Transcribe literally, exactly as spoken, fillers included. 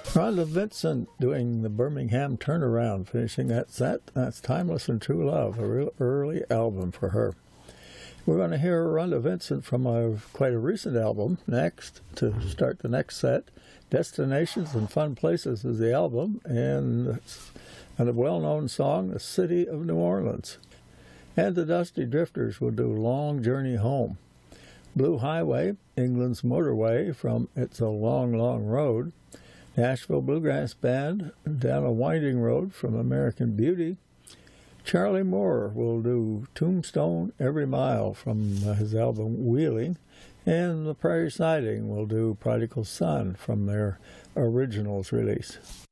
Rhonda Vincent doing the Birmingham Turnaround, finishing that set. That's Timeless and True Love, a real early album for her. We're going to hear Rhonda Vincent from a quite a recent album next to start the next set. Destinations and Fun Places is the album, and, and a well-known song, The City of New Orleans. And the Dusty Drifters will do Long Journey Home. Blue Highway, England's Motorway from It's a Long, Long Road. Nashville Bluegrass Band, Down a Winding Road from American Beauty. Charlie Moore will do Tombstone Every Mile from his album Wheeling. And the Prairie Siding will do Prodigal Son from their originals release.